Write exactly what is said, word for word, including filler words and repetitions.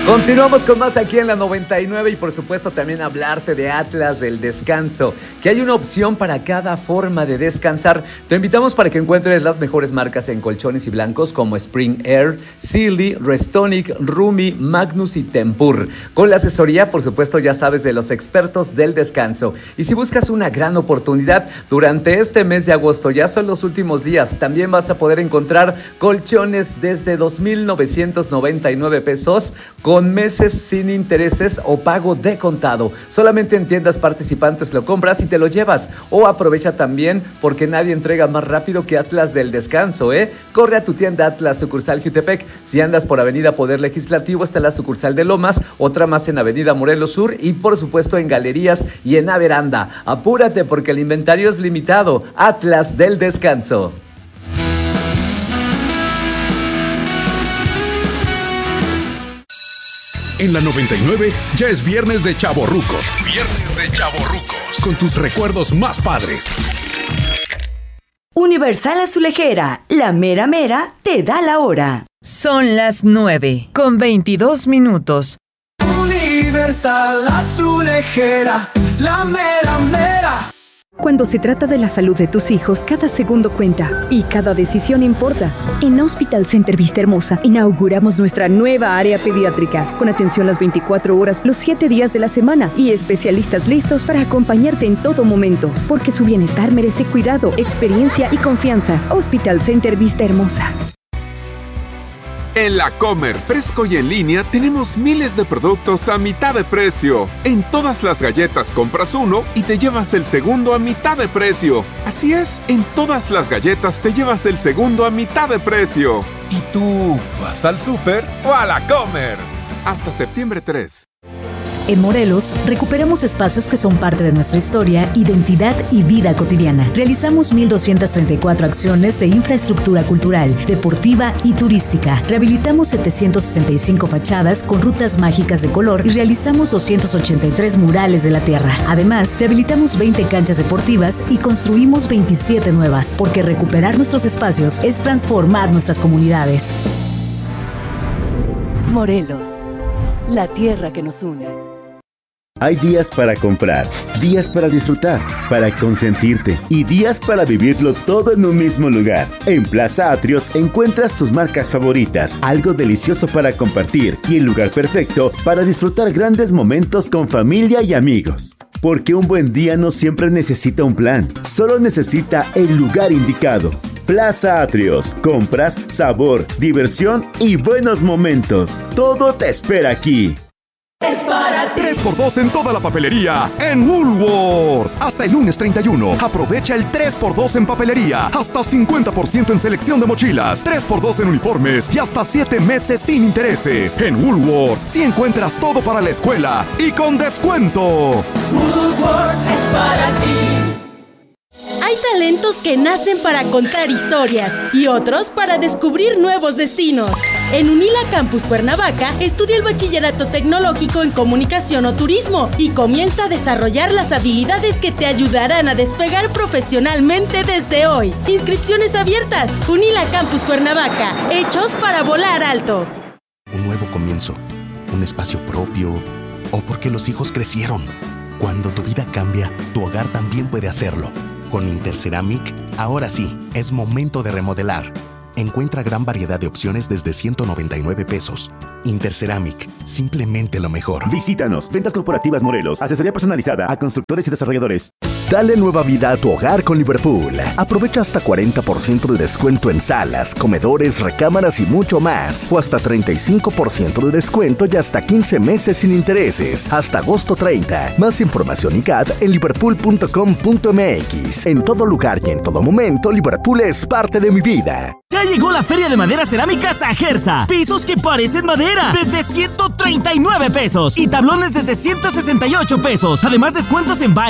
Continuamos con más aquí en la noventa y nueve y por supuesto también hablarte de Atlas del Descanso, que hay una opción para cada forma de descansar. Te invitamos para que encuentres las mejores marcas en colchones y blancos como Spring Air, Sealy, Restonic, Rumi, Magnus y Tempur. Con la asesoría, por supuesto, ya sabes, de los expertos del descanso. Y si buscas una gran oportunidad, durante este mes de agosto, ya son los últimos días, también vas a poder encontrar colchones desde dos mil novecientos noventa y nueve pesos con con meses sin intereses o pago de contado. Solamente en tiendas participantes lo compras y te lo llevas. O aprovecha también porque nadie entrega más rápido que Atlas del Descanso, ¿eh? Corre a tu tienda Atlas, sucursal Jutepec. Si andas por Avenida Poder Legislativo, está la sucursal de Lomas, otra más en Avenida Morelos Sur y por supuesto en Galerías y en Averanda. Apúrate porque el inventario es limitado. Atlas del Descanso. En la noventa y nueve ya es viernes de chavorrucos. Viernes de chavorrucos. Con tus recuerdos más padres. Universal Azulejera, la mera mera te da la hora. Son las nueve con veintidós minutos. Universal Azulejera, la mera mera. Cuando se trata de la salud de tus hijos, cada segundo cuenta y cada decisión importa. En Hospital Center Vista Hermosa inauguramos nuestra nueva área pediátrica, con atención las veinticuatro horas, los siete días de la semana y especialistas listos para acompañarte en todo momento, porque su bienestar merece cuidado, experiencia y confianza. Hospital Center Vista Hermosa. En La Comer, fresco y en línea, tenemos miles de productos a mitad de precio. En todas las galletas compras uno y te llevas el segundo a mitad de precio. Así es, en todas las galletas te llevas el segundo a mitad de precio. ¿Y tú vas al súper o a La Comer? Hasta septiembre tres. En Morelos, recuperamos espacios que son parte de nuestra historia, identidad y vida cotidiana. Realizamos mil doscientas treinta y cuatro acciones de infraestructura cultural, deportiva y turística. Rehabilitamos setecientas sesenta y cinco fachadas con rutas mágicas de color y realizamos doscientos ochenta y tres murales de la tierra. Además, rehabilitamos veinte canchas deportivas y construimos veintisiete nuevas, porque recuperar nuestros espacios es transformar nuestras comunidades. Morelos, la tierra que nos une. Hay días para comprar, días para disfrutar, para consentirte y días para vivirlo todo en un mismo lugar. En Plaza Atrios encuentras tus marcas favoritas, algo delicioso para compartir y el lugar perfecto para disfrutar grandes momentos con familia y amigos. Porque un buen día no siempre necesita un plan, solo necesita el lugar indicado. Plaza Atrios, compras, sabor, diversión y buenos momentos. Todo te espera aquí. Es para ti. tres por dos en toda la papelería en Woolworth. Hasta el lunes treinta y uno. Aprovecha el tres por dos en papelería. Hasta cincuenta por ciento en selección de mochilas. tres por dos en uniformes. Y hasta siete meses sin intereses. En Woolworth, si encuentras todo para la escuela y con descuento. Woolworth es para ti. Hay talentos que nacen para contar historias y otros para descubrir nuevos destinos. En Unila Campus Cuernavaca estudia el bachillerato tecnológico en comunicación o turismo y comienza a desarrollar las habilidades que te ayudarán a despegar profesionalmente desde hoy. Inscripciones abiertas. Unila Campus Cuernavaca, hechos para volar alto. Un nuevo comienzo, un espacio propio o porque los hijos crecieron. Cuando tu vida cambia, tu hogar también puede hacerlo. Con Interceramic, ahora sí, es momento de remodelar. Encuentra gran variedad de opciones desde ciento noventa y nueve pesos. Interceramic, simplemente lo mejor. Visítanos, Ventas Corporativas Morelos, asesoría personalizada a constructores y desarrolladores. Dale nueva vida a tu hogar con Liverpool. Aprovecha hasta cuarenta por ciento de descuento en salas, comedores, recámaras y mucho más. O hasta treinta y cinco por ciento de descuento y hasta quince meses sin intereses. Hasta agosto treinta. Más información y C A D en liverpool punto com punto m x. En todo lugar y en todo momento, Liverpool es parte de mi vida. Ya llegó la Feria de Madera Cerámica Sajerza. Pisos que parecen madera desde ciento treinta y nueve pesos y tablones desde ciento sesenta y ocho pesos. Además, descuentos en